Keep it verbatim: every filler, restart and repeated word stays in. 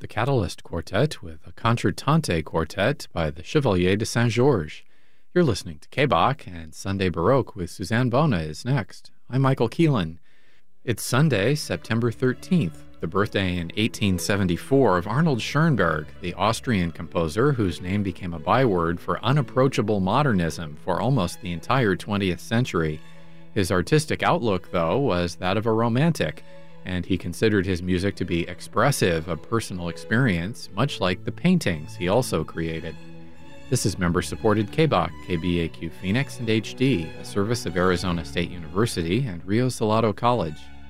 the Catalyst Quartet with a Concertante Quartet by the Chevalier de Saint-Georges. You're listening to K-Bach, and Sunday Baroque with Suzanne Bona is next. I'm Michael Keelan. It's Sunday, September thirteenth, the birthday in eighteen seventy-four of Arnold Schoenberg, the Austrian composer whose name became a byword for unapproachable modernism for almost the entire twentieth century. His artistic outlook, though, was that of a romantic, and he considered his music to be expressive of personal experience, much like the paintings he also created. This is member-supported K-Bach, K B A Q Phoenix and H D, a service of Arizona State University and Rio Salado College.